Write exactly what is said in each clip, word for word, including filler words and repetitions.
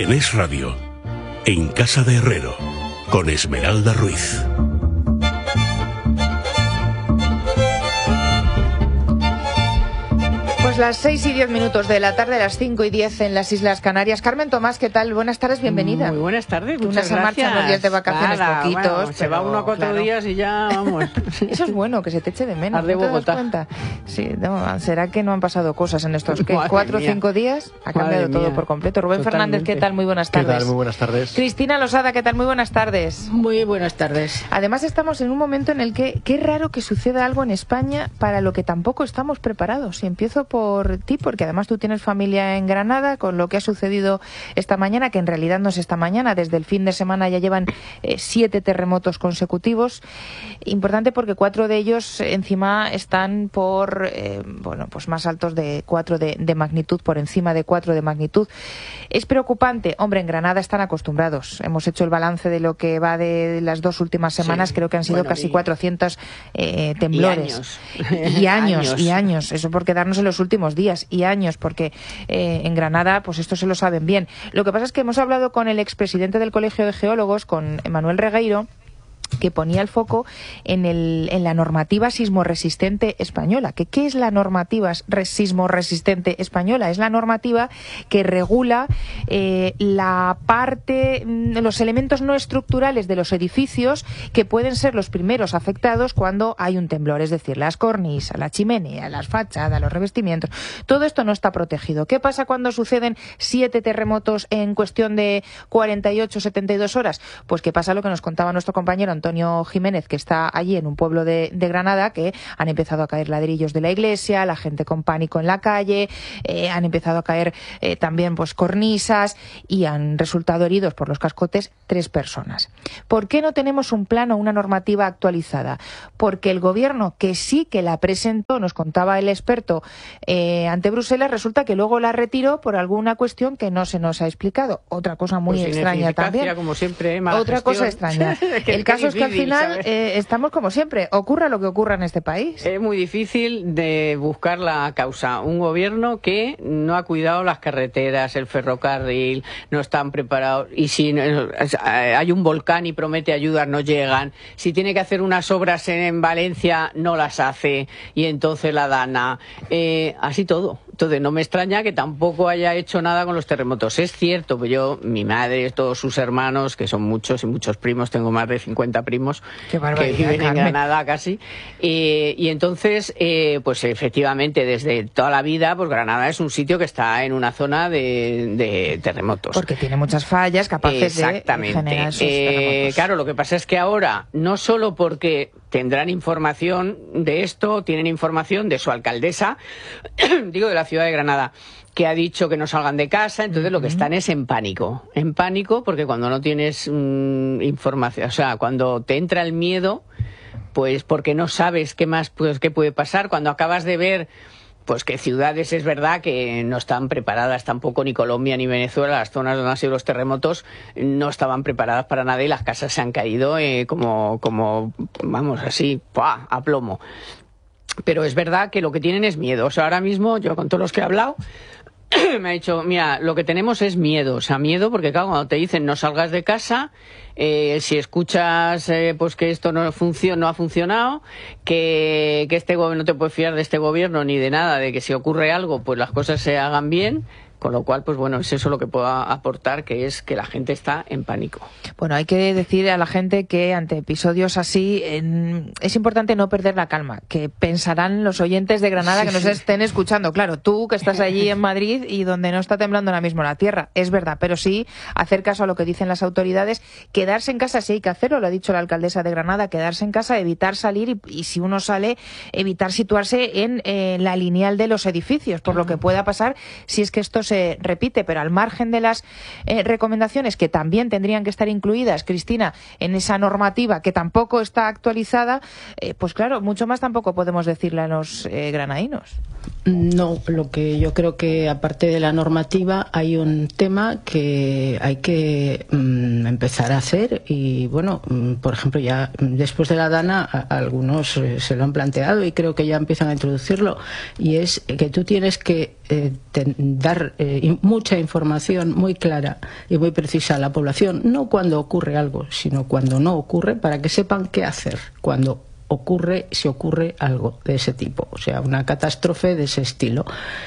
Es Radio, en Casa de Herrero, con Esmeralda Ruiz. Pues las seis y diez minutos de la tarde, las cinco y diez en las Islas Canarias. Carmen Tomás, ¿qué tal? Buenas tardes, bienvenida. Muy buenas tardes, muchas Una se gracias. marcha unos días de vacaciones, Nada, poquitos. Bueno, se pero, va uno a cuatro claro. días y ya vamos. Eso es bueno, que se te eche de menos. Arde ¿No te das Bogotá. cuenta? Sí, no, ¿será que no han pasado cosas en estos ¿qué? Madre cuatro o mía. cinco días? Ha cambiado Madre todo mía. por completo. Rubén Totalmente. Fernández, ¿qué tal? Muy buenas tardes. ¿Qué tal? Muy buenas tardes. Cristina Losada, ¿qué tal? Muy buenas tardes. Muy buenas tardes. Además estamos en un momento en el que qué raro que suceda algo en España para lo que tampoco estamos preparados. Y empiezo por ti, porque además tú tienes familia en Granada, con lo que ha sucedido esta mañana, que en realidad no es esta mañana, desde el fin de semana ya llevan eh, siete terremotos consecutivos. Importante porque cuatro de ellos encima están por, eh, bueno, pues más altos de cuatro de, de magnitud, por encima de cuatro de magnitud. Es preocupante. Hombre, en Granada están acostumbrados. Hemos hecho el balance de lo que va de las dos últimas semanas, Sí. creo que han sido Bueno, casi y- cuatrocientos eh, temblores. Y años. Y años, Años. y años. Eso por quedarnos en los últimos días. Y años, porque eh, en Granada, pues esto se lo saben bien. Lo que pasa es que hemos hablado con el expresidente del Colegio de Geólogos, con Manuel Regueiro, que ponía el foco en, el, en la normativa sismorresistente española. ¿Que ¿Qué es la normativa res- sismorresistente española? Es la normativa que regula eh, la parte, mm, los elementos no estructurales de los edificios que pueden ser los primeros afectados cuando hay un temblor, es decir, las cornisas, la chimenea, las fachadas, los revestimientos. Todo esto no está protegido. ¿Qué pasa cuando suceden siete terremotos en cuestión de cuarenta y ocho, setenta y dos horas? Pues que pasa lo que nos contaba nuestro compañero Antonio Jiménez, que está allí en un pueblo de, de Granada, que han empezado a caer ladrillos de la iglesia, la gente con pánico en la calle, eh, han empezado a caer eh, también pues cornisas y han resultado heridos por los cascotes tres personas. ¿Por qué no tenemos un plan o una normativa actualizada? Porque el gobierno, que sí que la presentó, nos contaba el experto, eh, ante Bruselas, resulta que luego la retiró por alguna cuestión que no se nos ha explicado. Otra cosa muy Pues extraña ineficacia, también. como siempre, mala Otra gestión. cosa extraña. Que El caso es que al difícil, final ¿sabes? eh, estamos como siempre, ocurra lo que ocurra en este país. Es muy difícil de buscar la causa. Un gobierno que no ha cuidado las carreteras, el ferrocarril, no están preparados. Y si no- hay un volcán y promete ayudas, no llegan. Si tiene que hacer unas obras en Valencia, no las hace. Y entonces la dana. Eh, así todo. Entonces no me extraña que tampoco haya hecho nada con los terremotos. Es cierto, pues yo, mi madre, todos sus hermanos, que son muchos y muchos primos, tengo más de cincuenta primos Qué que barbaridad, viven en Carmen. Granada casi. Eh, y entonces, eh, pues efectivamente, desde toda la vida, pues Granada es un sitio que está en una zona de, de terremotos. Porque tiene muchas fallas capaces de Exactamente. generar esos Eh, terremotos. claro, lo que pasa es que ahora, no solo porque tendrán información de esto, tienen información de su alcaldesa, digo, de la ciudad de Granada, que ha dicho que no salgan de casa, entonces lo que están es en pánico. En pánico porque cuando no tienes mm, información, o sea, cuando te entra el miedo, pues porque no sabes qué más, pues qué puede pasar, cuando acabas de ver pues que ciudades es verdad que no están preparadas tampoco, ni Colombia ni Venezuela, las zonas donde han sido los terremotos no estaban preparadas para nada y las casas se han caído eh, como, como, vamos, así, ¡pua!, a plomo. Pero es verdad que lo que tienen es miedo. O sea, ahora mismo yo con todos los que he hablado me ha dicho, mira, lo que tenemos es miedo. O sea, miedo porque claro, cuando te dicen no salgas de casa, eh, si escuchas eh, pues que esto no funciona, no ha funcionado, que, que este gobierno no te puedes fiar de este gobierno ni de nada, de que si ocurre algo, pues las cosas se hagan bien. Con lo cual, pues bueno, es eso lo que puedo aportar, que es que la gente está en pánico. Bueno, hay que decir a la gente que ante episodios así en, es importante no perder la calma, que pensarán los oyentes de Granada Sí, que nos sí. estén escuchando. Claro, tú que estás allí en Madrid y donde no está temblando ahora mismo la tierra, es verdad, pero sí hacer caso a lo que dicen las autoridades, quedarse en casa si hay que hacerlo, lo ha dicho la alcaldesa de Granada, quedarse en casa, evitar salir y, y si uno sale, evitar situarse en eh, la lineal de los edificios, por lo que pueda pasar si es que esto se repite, pero al margen de las eh, recomendaciones que también tendrían que estar incluidas, Cristina, en esa normativa que tampoco está actualizada, eh, pues claro, mucho más tampoco podemos decirle a los eh, granadinos. No, lo que yo creo que aparte de la normativa hay un tema que hay que mm, empezar a hacer y bueno, mm, por ejemplo ya después de la Dana a, a algunos eh, se lo han planteado y creo que ya empiezan a introducirlo y es que tú tienes que eh, ten, dar eh, mucha información muy clara y muy precisa a la población, no cuando ocurre algo, sino cuando no ocurre, para que sepan qué hacer cuando ocurre, si ocurre algo de ese tipo, o sea, una catástrofe de ese estilo.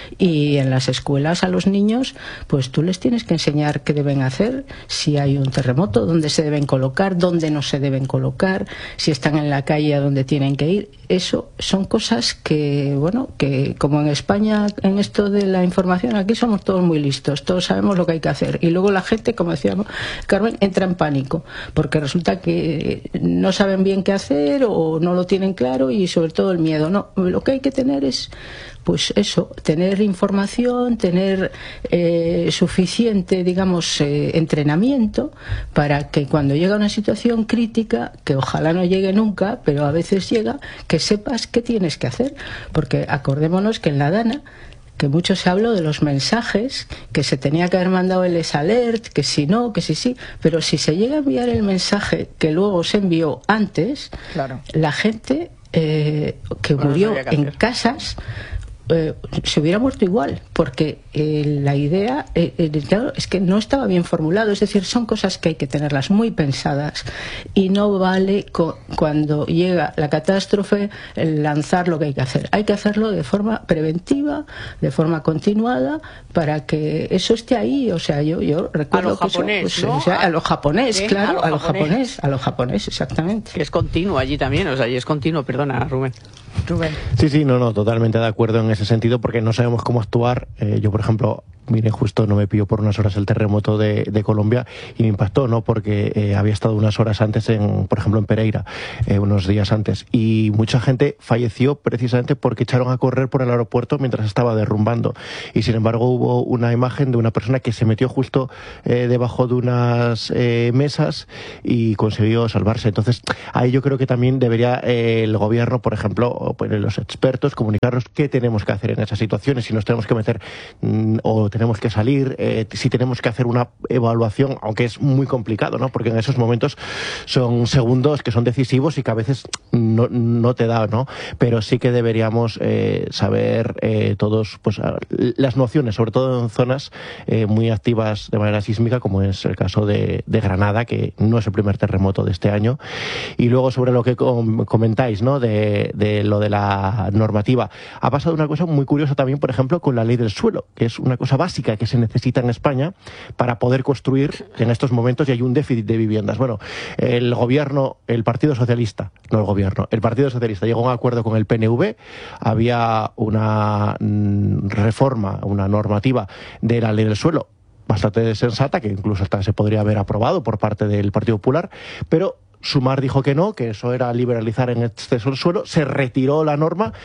Y en las escuelas a los niños, pues tú les tienes que enseñar qué deben hacer, si hay un terremoto, dónde se deben colocar, dónde no se deben colocar, si están en la calle, a dónde tienen que ir. Eso son cosas que, bueno, que como en España, en esto de la información, aquí somos todos muy listos, todos sabemos lo que hay que hacer. Y luego la gente, como decía Carmen, entra en pánico, porque resulta que no saben bien qué hacer o no lo tienen claro, y sobre todo el miedo. No, lo que hay que tener es, pues eso, tener información, tener eh, suficiente, digamos, eh, entrenamiento para que cuando llega una situación crítica, que ojalá no llegue nunca, pero a veces llega, que sepas qué tienes que hacer. Porque acordémonos que en la Dana, que mucho se habló de los mensajes, que se tenía que haber mandado el S-Alert, que si no, que si sí, pero si se llega a enviar el mensaje que luego se envió antes, claro, la gente eh, que bueno, murió en casas eh, se hubiera muerto igual, porque eh, la idea eh, eh, claro, es que no estaba bien formulado. Es decir, son cosas que hay que tenerlas muy pensadas, y no vale co cuando llega la catástrofe lanzar lo que hay que hacer. Hay que hacerlo de forma preventiva, de forma continuada, para que eso esté ahí. O sea, yo, yo recuerdo a lo que japonés, eso, pues, ¿no? o sea, a lo japonés, ¿Sí? claro, a lo, a lo japonés. japonés, a lo japonés, exactamente. Que es continuo allí también, o sea, y es continuo, perdona, Rubén. Rubén. Sí, sí, no, no, totalmente de acuerdo en ese sentido, porque no sabemos cómo actuar. Eh, yo, por ejemplo, mire, justo no me pilló por unas horas el terremoto de, de Colombia, y me impactó, ¿no? Porque eh, había estado unas horas antes, en, por ejemplo, en Pereira, eh, unos días antes, y mucha gente falleció precisamente porque echaron a correr por el aeropuerto mientras estaba derrumbando. Y sin embargo hubo una imagen de una persona que se metió justo eh, debajo de unas eh, mesas y consiguió salvarse. Entonces, ahí yo creo que también debería eh, el gobierno, por ejemplo, o pues, los expertos, comunicarnos qué tenemos que hacer en esas situaciones, si nos tenemos que meter mm, o tenemos que salir, eh, si tenemos que hacer una evaluación, aunque es muy complicado, ¿no? Porque en esos momentos son segundos que son decisivos y que a veces no, no te da, ¿no? Pero sí que deberíamos eh, saber eh, todos, pues, las nociones, sobre todo en zonas eh, muy activas de manera sísmica, como es el caso de, de Granada, que no es el primer terremoto de este año. Y luego sobre lo que com comentáis, ¿no? De, de lo de la normativa. Ha pasado una cosa muy curiosa también, por ejemplo, con la ley del suelo, que es una cosa básica que se necesita en España para poder construir en estos momentos, y hay un déficit de viviendas. Bueno, el gobierno, el Partido Socialista, no el gobierno, el Partido Socialista llegó a un acuerdo con el P N V, había una mm, reforma, una normativa de la ley del suelo bastante sensata, que incluso hasta se podría haber aprobado por parte del Partido Popular, pero Sumar dijo que no, que eso era liberalizar en exceso el suelo, se retiró la norma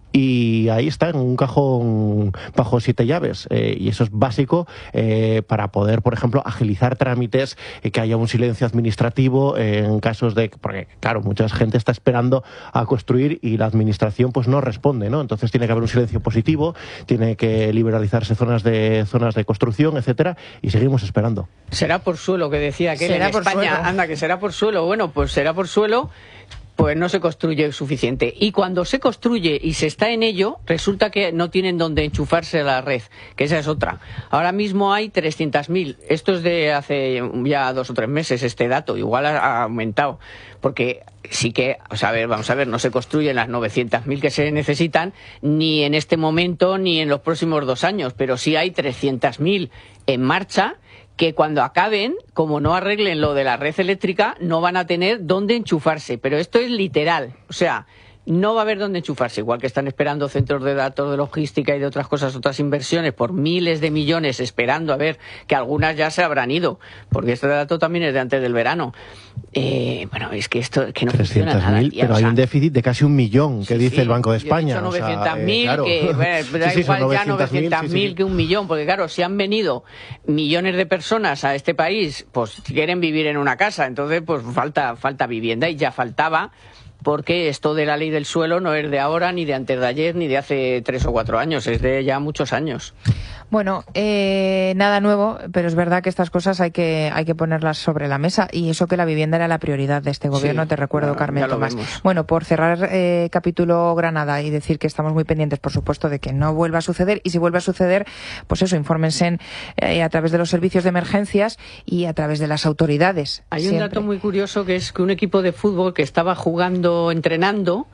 y ahí está, en un cajón bajo siete llaves. Eh, y eso es básico eh, para poder, por ejemplo, agilizar trámites, eh, que haya un silencio administrativo eh, en casos de... Porque, claro, mucha gente está esperando a construir y la administración pues no responde, ¿no? Entonces tiene que haber un silencio positivo, tiene que liberalizarse zonas de zonas de construcción, etcétera, y seguimos esperando. Será por suelo, que decía aquel en por España. Suelo. Anda, que será por suelo. Bueno, pues será por suelo, pues no se construye suficiente. Y cuando se construye y se está en ello, resulta que no tienen donde enchufarse a la red, que esa es otra. Ahora mismo hay trescientos mil. Esto es de hace ya dos o tres meses, este dato. Igual ha, ha aumentado. Porque sí que, o sea, a ver, vamos a ver, no se construyen las novecientos mil que se necesitan, ni en este momento, ni en los próximos dos años. Pero sí hay trescientos mil en marcha, que cuando acaben, como no arreglen lo de la red eléctrica, no van a tener dónde enchufarse. Pero esto es literal, o sea, no va a haber dónde enchufarse, igual que están esperando centros de datos, de logística y de otras cosas, otras inversiones por miles de millones, esperando a ver que algunas ya se habrán ido, porque este dato también es de antes del verano. Eh, bueno, es que esto que no funciona nada, tía, pero o hay sea, un déficit de casi un millón, que sí, dice sí, el Banco de España. Yo he dicho novecientos mil, o sea, eh, claro. que bueno, da sí, sí, igual ya novecientos mil sí, sí. que un millón, porque claro, si han venido millones de personas a este país, pues quieren vivir en una casa, entonces pues falta, falta vivienda, y ya faltaba, porque esto de la ley del suelo no es de ahora, ni de antes de ayer, ni de hace tres o cuatro años, es de ya muchos años. Bueno, eh, nada nuevo, pero es verdad que estas cosas hay que hay que ponerlas sobre la mesa, y eso que la vivienda era la prioridad de este gobierno, sí, te recuerdo, bueno, Carmen Tomás. Bueno, por cerrar eh, capítulo Granada y decir que estamos muy pendientes, por supuesto, de que no vuelva a suceder, y si vuelve a suceder, pues eso, infórmense eh, a través de los servicios de emergencias y a través de las autoridades. Hay siempre. un dato muy curioso, que es que un equipo de fútbol que estaba jugando, entrenando,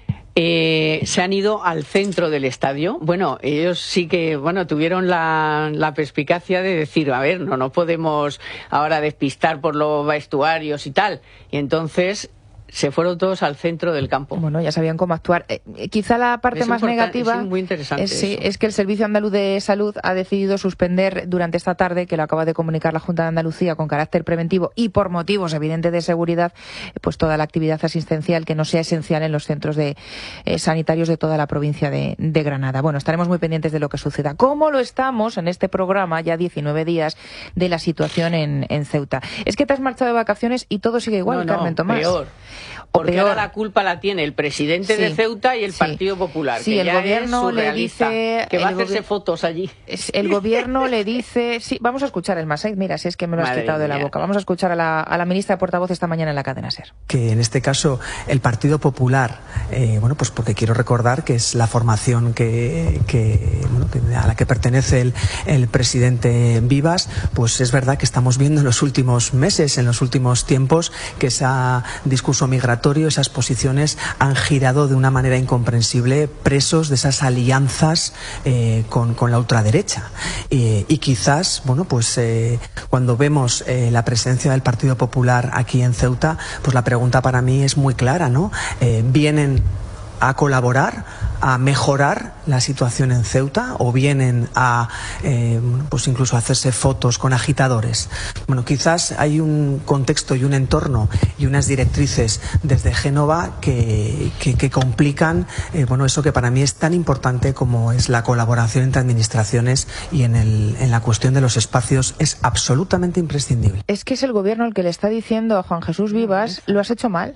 Eh, se han ido al centro del estadio. Bueno, ellos sí que, bueno, tuvieron la, la perspicacia de decir, a ver, no nos podemos ahora despistar por los vestuarios y tal. Y entonces se fueron todos al centro del campo. Bueno, ya sabían cómo actuar. Eh, quizá la parte es más negativa es, muy interesante es, sí, es que el Servicio Andaluz de Salud ha decidido suspender durante esta tarde, que lo acaba de comunicar la Junta de Andalucía con carácter preventivo y por motivos evidentes de seguridad, pues toda la actividad asistencial que no sea esencial en los centros de, eh, sanitarios de toda la provincia de, de Granada. Bueno, estaremos muy pendientes de lo que suceda. ¿Cómo lo estamos en este programa, ya diecinueve días, de la situación en, en Ceuta? Es que te has marchado de vacaciones y todo sigue igual, no, no, Carmen Tomás. Peor. Porque ahora la culpa la tiene el presidente sí, de Ceuta y el sí. Partido Popular, sí, que el ya gobierno es le dice que va a hacerse fotos allí. El gobierno le dice, sí, vamos a escuchar el Masait, mira, si es que me lo has Madre quitado de mía. la boca. Vamos a escuchar a la, a la ministra portavoz esta mañana en la cadena SER. Que en este caso el Partido Popular, eh, bueno, pues porque quiero recordar que es la formación que, que, bueno, que a la que pertenece el, el presidente Vivas, pues es verdad que estamos viendo en los últimos meses, en los últimos tiempos, que ese discurso migratorio, esas posiciones han girado de una manera incomprensible, presos de esas alianzas eh, con, con la ultraderecha. Eh, y quizás, bueno, pues eh, cuando vemos eh, la presencia del Partido Popular aquí en Ceuta, pues la pregunta para mí es muy clara, ¿no? Eh, ¿Vienen a colaborar, a mejorar la situación en Ceuta, o vienen a eh, pues incluso a hacerse fotos con agitadores? Bueno, quizás hay un contexto y un entorno y unas directrices desde Génova que, que, que complican eh, bueno, eso que para mí es tan importante como es la colaboración entre administraciones, y en, el, en la cuestión de los espacios es absolutamente imprescindible. Es que es el gobierno el que le está diciendo a Juan Jesús Vivas, lo has hecho mal.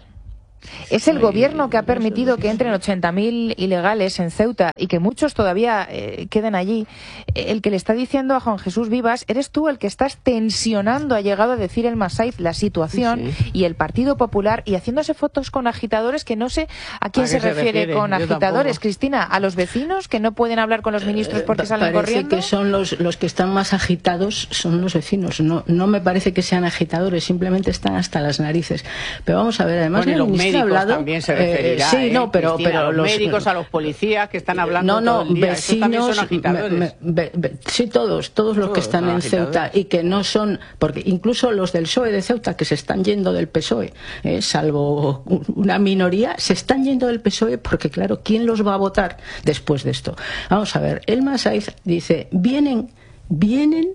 Es el gobierno que ha permitido que entren ochenta mil ilegales en Ceuta y que muchos todavía eh, queden allí. El que le está diciendo a Juan Jesús Vivas, eres tú el que estás tensionando, ha llegado a decir el Masait, la situación, sí, sí. y el Partido Popular, y haciéndose fotos con agitadores, que no sé a quién ¿A se, se refiere, refiere con Yo agitadores, tampoco. Cristina, ¿a los vecinos que no pueden hablar con los ministros porque eh, salen parece corriendo? Que son los, los que están más agitados, son los vecinos. No, no me parece que sean agitadores, simplemente están hasta las narices. Pero vamos a ver, además bueno, los médicos hablado, también se referirá, eh, sí, eh, no, pero, Cristina, pero a los, los médicos, a los policías que están hablando no, no, todo el día. vecinos, también son agitadores. Me, me, be, sí, todos, todos los todos que están en agitadores. Ceuta y que no son, porque incluso los del P S O E de Ceuta que se están yendo del P S O E, eh, salvo una minoría, se están yendo del P S O E porque, claro, ¿quién los va a votar después de esto? Vamos a ver, el Masait dice, vienen, vienen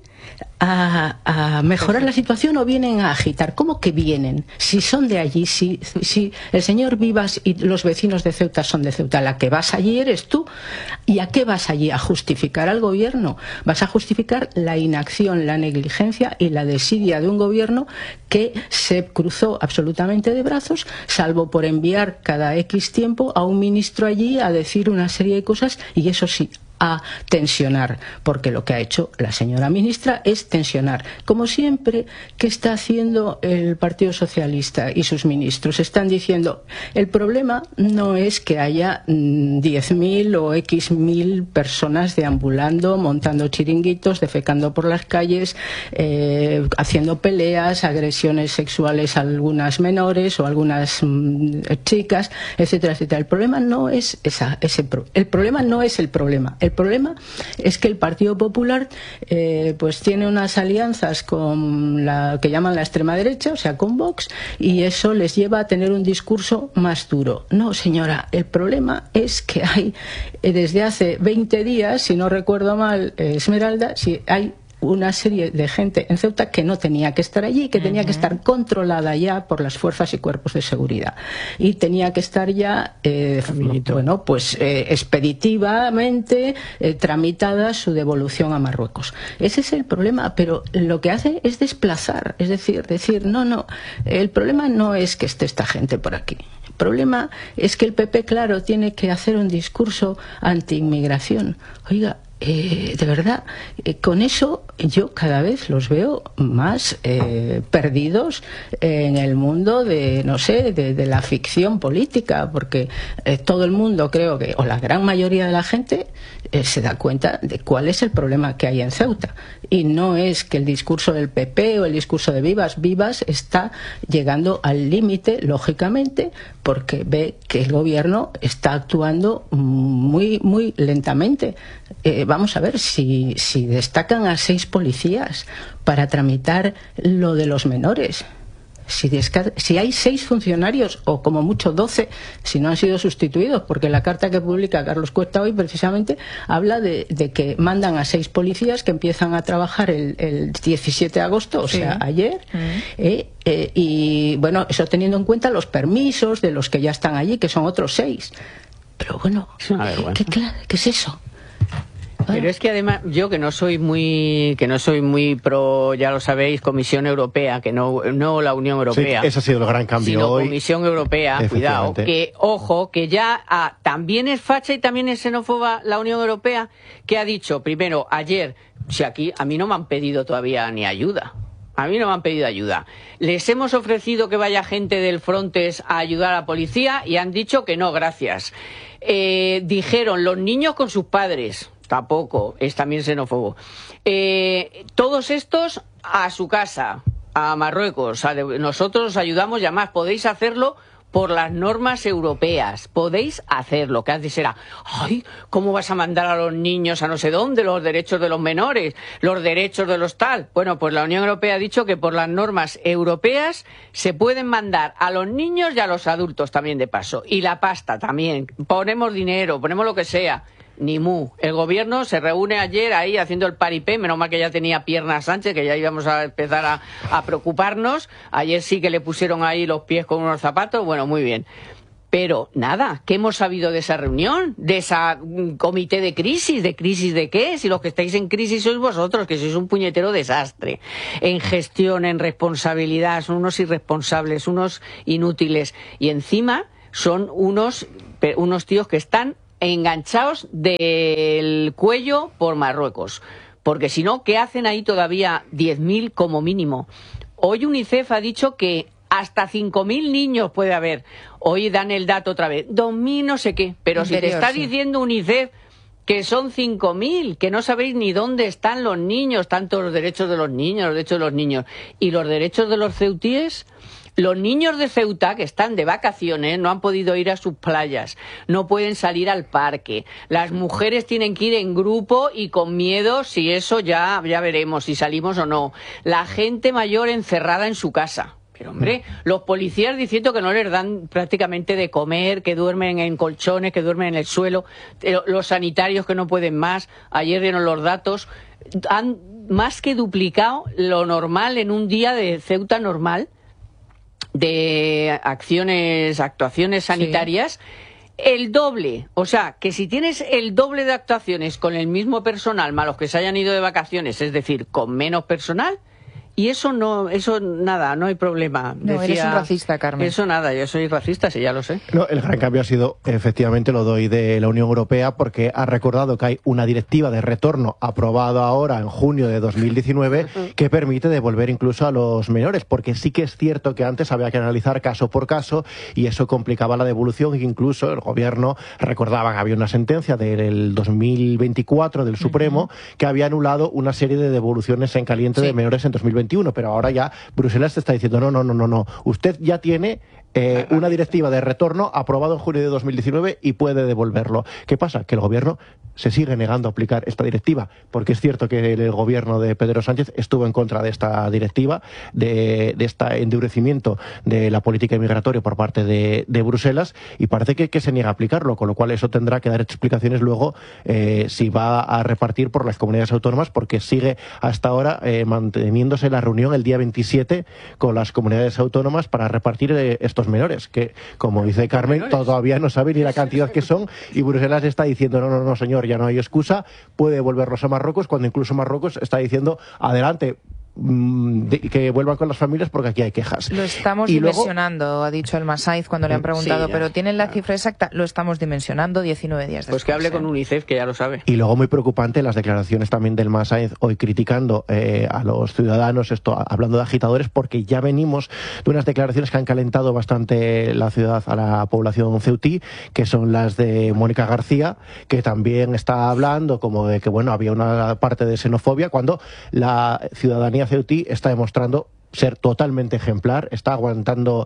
A, a mejorar la situación o vienen a agitar. ¿Cómo que vienen? Si son de allí, si, si el señor Vivas y los vecinos de Ceuta son de Ceuta, la que vas allí eres tú. ¿Y a qué vas allí? ¿A justificar al gobierno? Vas a justificar la inacción, la negligencia y la desidia de un gobierno que se cruzó absolutamente de brazos, salvo por enviar cada X tiempo a un ministro allí a decir una serie de cosas, y eso sí, a tensionar, porque lo que ha hecho la señora ministra es tensionar. Como siempre, ¿qué está haciendo el Partido Socialista y sus ministros? Están diciendo, el problema no es que haya diez mil o X mil personas deambulando, montando chiringuitos, defecando por las calles, eh, haciendo peleas, agresiones sexuales a algunas menores o a algunas mm, chicas, etcétera, etcétera. El problema no es esa, ese pro el problema no es el problema. El problema es que el Partido Popular eh, pues tiene unas alianzas con la que llaman la extrema derecha, o sea, con Vox, y eso les lleva a tener un discurso más duro. No, señora, el problema es que hay, eh, desde hace veinte días, si no recuerdo mal, eh, Esmeralda, si hay una serie de gente en Ceuta que no tenía que estar allí, que uh-huh. tenía que estar controlada ya por las fuerzas y cuerpos de seguridad, y tenía que estar ya eh, bueno, pues eh, expeditivamente eh, tramitada su devolución a Marruecos. Ese es el problema, pero lo que hace es desplazar, es decir, decir no, no, el problema no es que esté esta gente por aquí. El problema es que el P P, claro, tiene que hacer un discurso anti-inmigración. Oiga, Eh, de verdad, eh, con eso yo cada vez los veo más eh, perdidos en el mundo de, no sé, de, de la ficción política, porque eh, todo el mundo, creo que, o la gran mayoría de la gente, eh, se da cuenta de cuál es el problema que hay en Ceuta. Y no es que el discurso del P P o el discurso de Vivas, Vivas está llegando al límite, lógicamente, porque ve que el gobierno está actuando muy, muy lentamente. Eh, vamos a ver, si, si destacan a seis policías para tramitar lo de los menores, si, desca- si hay seis funcionarios, o como mucho doce, si no han sido sustituidos, porque la carta que publica Carlos Cuesta hoy precisamente habla de, de que mandan a seis policías que empiezan a trabajar el, el diecisiete de agosto, o sí. sea, ayer, Mm. eh, eh, y bueno, eso teniendo en cuenta los permisos de los que ya están allí, que son otros seis. Pero bueno, Es una vergüenza. ¿qué, claro, ¿qué es eso? Pero es que además yo que no soy muy que no soy muy pro, ya lo sabéis, Comisión Europea, que no no la Unión Europea. Sí, ese ha sido el gran cambio sino hoy. Comisión Europea, cuidado, Efectivamente. que ojo, que ya ah, también es facha y también es xenófoba la Unión Europea, que ha dicho primero ayer, si aquí a mí no me han pedido todavía ni ayuda. A mí no me han pedido ayuda. Les hemos ofrecido que vaya gente del Frontex a ayudar a la policía y han dicho que no, gracias. Eh, dijeron los niños con sus padres. Tampoco, es también xenófobo. Eh, todos estos a su casa, a Marruecos. A de, nosotros os ayudamos y además podéis hacerlo por las normas europeas. Podéis hacerlo. Que antes era, ay, ¿cómo vas a mandar a los niños a no sé dónde? Los derechos de los menores, los derechos de los tal. Bueno, pues la Unión Europea ha dicho que por las normas europeas se pueden mandar a los niños y a los adultos también de paso. Y la pasta también. Ponemos dinero, ponemos lo que sea. Ni mu. El gobierno se reúne ayer ahí haciendo el paripé, menos mal que ya tenía piernas Sánchez, que ya íbamos a empezar a, a preocuparnos. Ayer sí que le pusieron ahí los pies con unos zapatos, bueno, muy bien. Pero nada, ¿qué hemos sabido de esa reunión? De esa um, comité de crisis, ¿de crisis de qué? Si los que estáis en crisis sois vosotros, que sois un puñetero desastre. En gestión, en responsabilidad, son unos irresponsables, unos inútiles. Y encima son unos, unos tíos que están enganchados del cuello por Marruecos. Porque si no, ¿qué hacen ahí todavía diez mil como mínimo? Hoy UNICEF ha dicho que hasta cinco mil niños puede haber. Hoy dan el dato otra vez, dos mil no sé qué. Pero si te está diciendo UNICEF que son cinco mil, que no sabéis ni dónde están los niños, tanto los derechos de los niños, los derechos de los niños y los derechos de los ceutíes. Los niños de Ceuta, que están de vacaciones, no han podido ir a sus playas, no pueden salir al parque. Las mujeres tienen que ir en grupo y con miedo, si eso ya, ya veremos, si salimos o no. La gente mayor encerrada en su casa. Pero, hombre, los policías diciendo que no les dan prácticamente de comer, que duermen en colchones, que duermen en el suelo. Los sanitarios que no pueden más. Ayer dieron los datos. Han más que duplicado lo normal en un día de Ceuta normal, de acciones, actuaciones sanitarias, sí. El doble. O sea, que si tienes el doble de actuaciones con el mismo personal, más los que se hayan ido de vacaciones, es decir, con menos personal, y eso no, eso nada, no hay problema. No, Decía, eres un racista, Carmen. Eso nada, yo soy racista, sí, ya lo sé. No, el gran cambio ha sido, efectivamente, lo doy de la Unión Europea, porque ha recordado que hay una directiva de retorno aprobada ahora en junio de dos mil diecinueve que permite devolver incluso a los menores, porque sí que es cierto que antes había que analizar caso por caso y eso complicaba la devolución, e incluso el gobierno recordaba que había una sentencia del dos mil veinticuatro del Supremo uh-huh. que había anulado una serie de devoluciones en caliente sí. de menores en dos mil veintiuno, pero ahora ya Bruselas te está diciendo no, no, no, no, no, usted ya tiene eh, una directiva de retorno aprobada en junio de dos mil diecinueve y puede devolverlo. ¿Qué pasa? Que el gobierno se sigue negando a aplicar esta directiva, porque es cierto que el gobierno de Pedro Sánchez estuvo en contra de esta directiva, de, de este endurecimiento de la política migratoria por parte de, de Bruselas, y parece que, que se niega a aplicarlo, con lo cual eso tendrá que dar explicaciones luego eh, si va a repartir por las comunidades autónomas, porque sigue hasta ahora eh, manteniéndose la reunión el día veintisiete con las comunidades autónomas para repartir eh, estos menores, que como dice Carmen, todavía no sabe ni la cantidad que son, y Bruselas está diciendo no, no, no señor, ya no hay excusa, puede devolverlos a Marruecos, cuando incluso Marruecos está diciendo adelante, de, que vuelvan con las familias porque aquí hay quejas. Lo estamos y dimensionando, luego, ha dicho el Masaiz cuando le han preguntado, sí, pero ¿tienen la cifra exacta? Lo estamos dimensionando diecinueve días después. Pues que hable ¿eh? con UNICEF, que ya lo sabe. Y luego muy preocupante las declaraciones también del Masaiz hoy criticando eh, a los ciudadanos, esto hablando de agitadores, porque ya venimos de unas declaraciones que han calentado bastante la ciudad a la población ceutí, que son las de Mónica García, que también está hablando como de que bueno había una parte de xenofobia, cuando la ciudadanía ceutí está demostrando ser totalmente ejemplar, está aguantando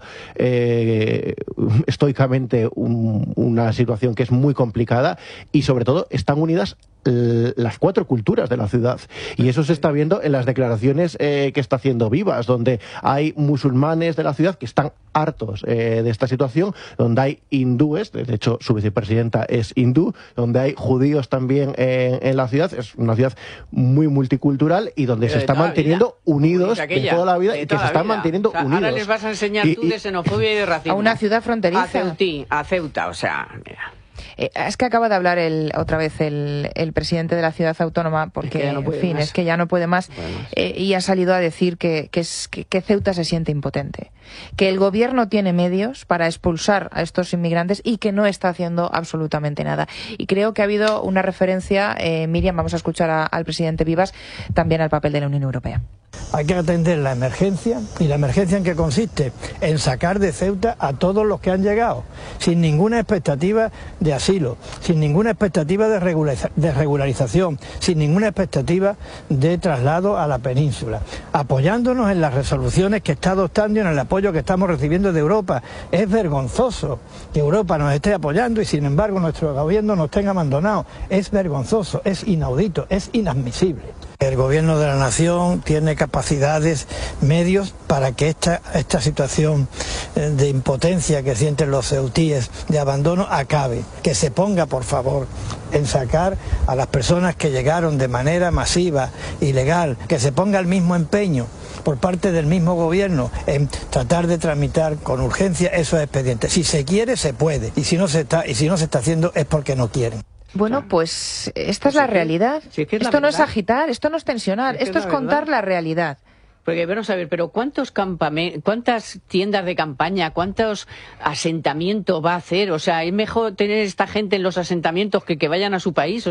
eh, estoicamente un, una situación que es muy complicada y sobre todo están unidas eh, las cuatro culturas de la ciudad y eso se está viendo en las declaraciones eh, que está haciendo Vivas, donde hay musulmanes de la ciudad que están hartos eh, de esta situación, donde hay hindúes, de hecho su vicepresidenta es hindú, donde hay judíos también eh, en la ciudad, es una ciudad muy multicultural y donde Pero se está manteniendo vida. unidos de toda la vida de y que se están vida. manteniendo o sea, unidos. Ahora les vas a enseñar y, tú de xenofobia y de racismo. A una ciudad fronteriza. A Ceutí, a Ceuta, o sea, mira. Eh, es que acaba de hablar el, otra vez el, el presidente de la ciudad autónoma, porque, Es que ya no puede en fin, más. es que ya no puede más, Puede más. eh, y ha salido a decir que, que, es, que, que Ceuta se siente impotente, que el gobierno tiene medios para expulsar a estos inmigrantes y que no está haciendo absolutamente nada. Y creo que ha habido una referencia, eh, Miriam, vamos a escuchar a, al presidente Vivas, también al papel de la Unión Europea. Hay que atender la emergencia, y la emergencia en que consiste en sacar de Ceuta a todos los que han llegado, sin ninguna expectativa de asilo, sin ninguna expectativa de, regulariza de regularización, sin ninguna expectativa de traslado a la península, apoyándonos en las resoluciones que está adoptando y en el apoyo que estamos recibiendo de Europa. Es vergonzoso que Europa nos esté apoyando y sin embargo nuestro gobierno nos tenga abandonados. Es vergonzoso, es inaudito, es inadmisible. El gobierno de la nación tiene capacidades, medios para que esta, esta situación de impotencia que sienten los ceutíes de abandono acabe. Que se ponga, por favor, en sacar a las personas que llegaron de manera masiva, ilegal, que se ponga el mismo empeño por parte del mismo gobierno en tratar de tramitar con urgencia esos expedientes. Si se quiere, se puede, y si no se está, y si no se está haciendo es porque no quieren. Bueno, pues esta es Pues la sí que- realidad. sí es que es la Esto no es verdad. agitar, esto no es tensionar, Es que esto es es la contar verdad. la realidad. Porque vamos a ver, pero ¿cuántos campamentos, cuántas tiendas de campaña, cuántos asentamientos va a hacer? O sea, es mejor tener esta gente en los asentamientos que que vayan a su país.